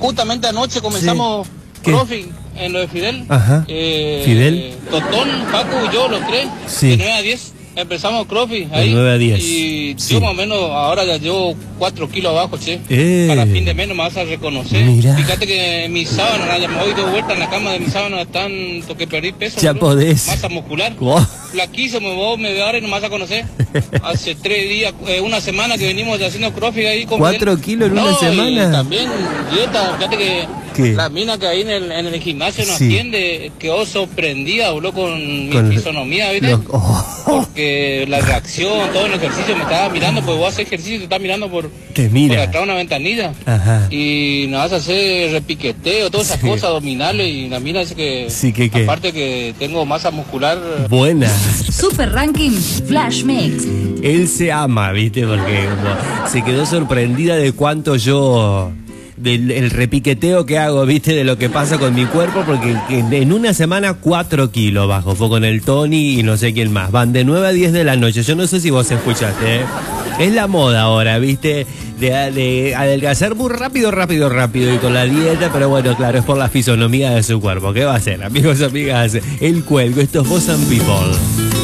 justamente anoche comenzamos CrossFit en lo de Fidel. Ajá. Fidel. Totón, Paco y yo, los tres, Sí. de 9 a 10. Empezamos CrossFit De ahí. 9 a 10. Y Sí. yo más o menos ahora ya llevo 4 kilos abajo, che. Para fin de mes no me vas a reconocer. Mirá. Fíjate que mis sábanas, ya me voy de vuelta en la cama de mis sábanas, tanto que perdí peso. Ya bro. podés. Masa muscular. Wow. Flaquísimo, vos me ves ahora y no me vas a conocer. Hace 3 días, una semana que venimos haciendo CrossFit ahí con 4 Fidel. kilos en una semana. Y también dieta, fíjate que ¿Qué? la mina que ahí en el gimnasio nos Sí. atiende quedó sorprendida, boludo, con Con mi fisonomía, ¿viste? Porque la reacción, todo el ejercicio me estaba mirando, pues vos haces ejercicio y te estás mirando por mira. atrás de una ventanilla. Ajá. Y nos vas a hacer repiqueteo, todas esas Sí. cosas abdominales, y la mina dice que, Sí, ¿qué? aparte que tengo masa muscular. Buena. Super Ranking Flash Mix. Él se ama, ¿viste? Porque como se quedó sorprendida de cuánto yo... del el repiqueteo que hago, ¿viste? De lo que pasa con mi cuerpo, porque en una semana 4 kilos bajo. Fue con el Tony y no sé quién más. Van de 9 a 10 de la noche. Yo no sé si vos escuchaste, ¿eh? Es la moda ahora, ¿viste? De adelgazar muy rápido y con la dieta, pero bueno, claro, es por la fisonomía de su cuerpo. ¿Qué va a hacer, amigos, amigas? El Cuelgo, esto es Boss and People.